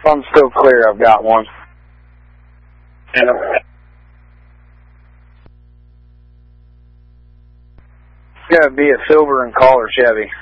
I'm still clear. I've got one. And it's going to be a silver and collar Chevy.